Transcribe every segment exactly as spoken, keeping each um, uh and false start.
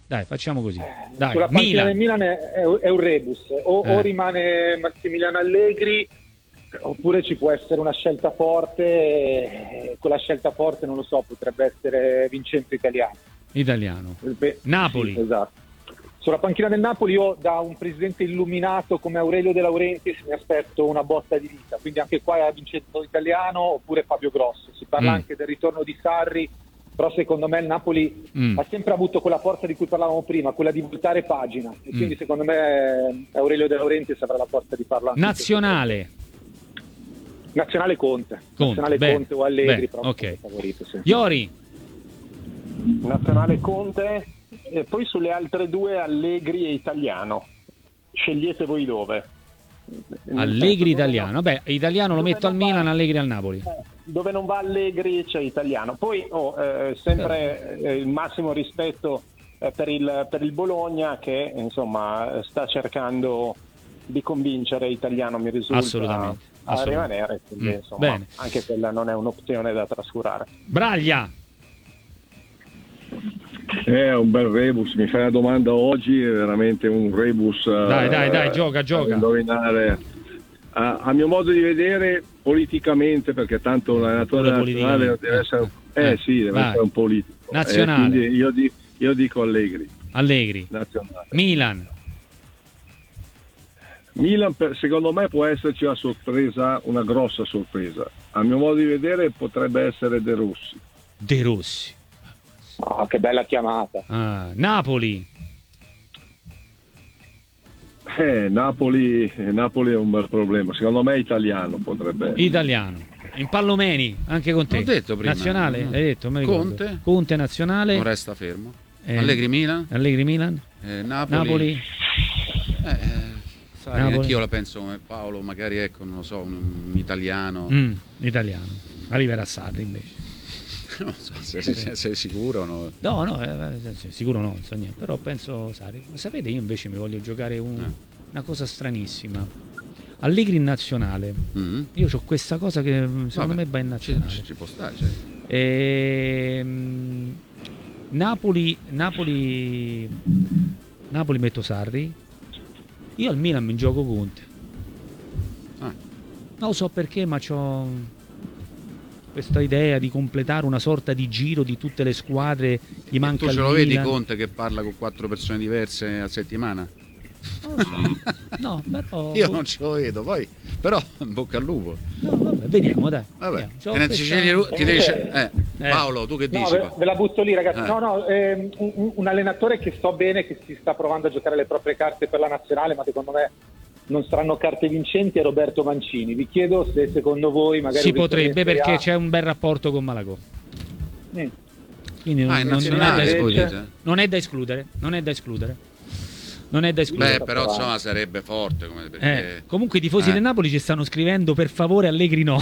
dai, facciamo così. Dai, Sulla panchina Milan. del Milan è, è, è un rebus, o, Eh. o rimane Massimiliano Allegri, oppure ci può essere una scelta forte, e quella scelta forte non lo so, potrebbe essere Vincenzo Italiano. Italiano. Beh, Napoli. sì, esatto. Sulla panchina del Napoli io da un presidente illuminato come Aurelio De Laurentiis mi aspetto una botta di vita, quindi anche qua è Vincenzo Italiano oppure Fabio Grosso. Si parla Mm. anche del ritorno di Sarri, però secondo me il Napoli Mm. ha sempre avuto quella forza di cui parlavamo prima, quella di voltare pagina, e Mm. quindi secondo me Aurelio De Laurentiis avrà la forza di farlo anche. Nazionale. Nazionale Conte, Conte, Nazionale bene, Conte o Allegri, bene, però ok. come favorito, sì. Iori. Nazionale Conte, e poi sulle altre due Allegri e Italiano. Scegliete voi dove. Allegri Italiano. Beh, Italiano lo Dove metto al non va- Milan, Allegri al Napoli. Eh, Dove non va Allegri c'è Italiano. Poi oh, eh, sempre eh, il massimo rispetto eh, per, il, per il Bologna, che insomma sta cercando di convincere Italiano, mi risulta, Assolutamente, a assolutamente. rimanere. Quindi, Mm, insomma, bene. anche quella non è un'opzione da trascurare. Braglia. È un bel rebus, mi fai la domanda oggi, è veramente un rebus. Dai, eh, dai, dai, gioca, gioca. da indovinare. A, a mio modo di vedere, politicamente, perché tanto l'allenatore Pure nazionale politicamente. deve essere, Eh, eh, sì, deve vai. essere un politico. Nazionale. Eh, quindi io, di- io dico Allegri, Allegri. nazionale. Milan. Milan, per- secondo me, può esserci una sorpresa, una grossa sorpresa. A mio modo di vedere, potrebbe essere De Rossi. De Rossi. Ah, che bella chiamata. Ah, Napoli. Eh, Napoli, eh, Napoli è un bel problema. Secondo me, italiano potrebbe essere. Italiano. In Pallomeni, anche con te. L'ho detto prima. Nazionale, Mm. hai detto, me ricordo. Conte. Conte nazionale. Non resta fermo. Eh, Allegri Milan. Allegri Milan. Eh, Napoli. Napoli. Eh, eh, sai, Napoli. anch'io la penso come Paolo, magari ecco, non lo so, un, un italiano. Mm, italiano. Arriverà Sarri invece. Non so se se- sei sicuro o no. No, no, eh, eh, sicuro no, non so niente, però penso Sarri. Ma sapete, io invece mi voglio giocare un- Eh. una cosa stranissima. Allegri in nazionale. Mm. Io ho questa cosa che mm, secondo Vabbè, me va in ci, nazionale. ci- ci può stare, cioè. Ehm, Napoli, Napoli, Napoli metto Sarri. Io al Milan mi gioco Conte. Ah. Non lo so perché, ma c'ho questa idea di completare una sorta di giro di tutte le squadre. Gli manca Tu ce il lo vedi Milan. Conte che parla con quattro persone diverse a settimana? No, però Io non ce lo vedo, poi però in bocca al lupo. no, vabbè, vediamo, dai. Vabbè, Vediamo. C'ho Tenente questa- Cicilli, ti dice, eh, Eh. Paolo, tu che No, dici? ve, qua? ve la butto lì, ragazzi. Eh. No, no, ehm, un, un allenatore che so bene che si sta provando a giocare le proprie carte per la nazionale, ma secondo me non saranno carte vincenti, è Roberto Mancini. Vi chiedo se secondo voi magari Si un ritorno in potrebbe Serie perché A- c'è un bel rapporto con Malagò. Mm. Quindi non, Ah, in non- non è da nazionale, escludere. scusi, eh. Non è da escludere, non è da escludere. Non è da escludere. Beh, però insomma sarebbe forte come perché... Eh, comunque i tifosi Eh. del Napoli ci stanno scrivendo per favore Allegri no.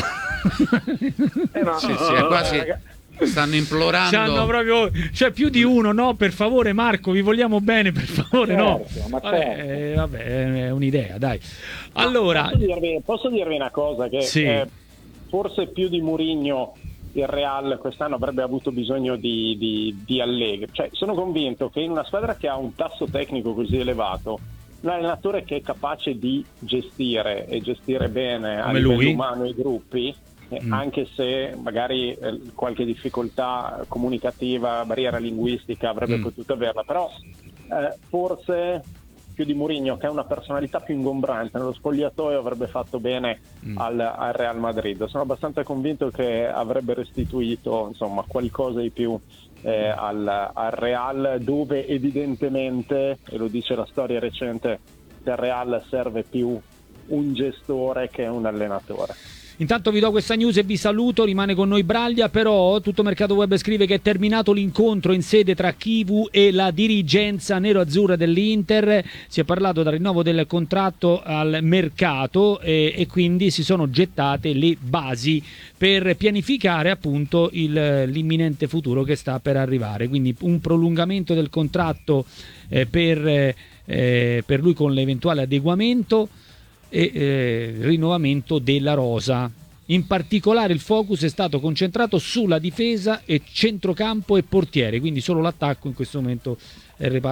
Eh, ma- Sì, sì, è quasi raga- stanno implorando. C'hanno proprio, c'è più di uno, no? Per favore Marco, vi vogliamo bene, per favore no. Certo, ma Vabbè, certo. eh, vabbè, è un'idea, dai. Allora, Posso dirvi, posso dirvi una cosa, che Sì. eh, forse più di Mourinho il Real quest'anno avrebbe avuto bisogno di, di, di Allegri. Cioè, sono convinto che in una squadra che ha un tasso tecnico così elevato, un allenatore che è capace di gestire e gestire bene a Come livello lui? umano i gruppi, eh, Mm. anche se magari eh, qualche difficoltà comunicativa, barriera linguistica avrebbe Mm. potuto averla, però eh, forse più di Mourinho, che ha una personalità più ingombrante nello spogliatoio, avrebbe fatto bene Mm. al, al Real Madrid. Sono abbastanza convinto che avrebbe restituito insomma qualcosa di più eh, al, al Real, dove evidentemente, e lo dice la storia recente del Real, serve più un gestore che un allenatore. intanto vi do questa news e vi saluto, rimane con noi Braglia, però Tutto Mercato Web scrive che è terminato l'incontro in sede tra Chivu e la dirigenza nero-azzurra dell'Inter, si è parlato del rinnovo del contratto al mercato e, e quindi si sono gettate le basi per pianificare appunto il- l'imminente futuro che sta per arrivare, quindi un prolungamento del contratto eh, per, eh, per lui con l'eventuale adeguamento e eh, rinnovamento della rosa. In particolare il focus è stato concentrato sulla difesa e centrocampo e portiere, quindi solo l'attacco in questo momento è reparto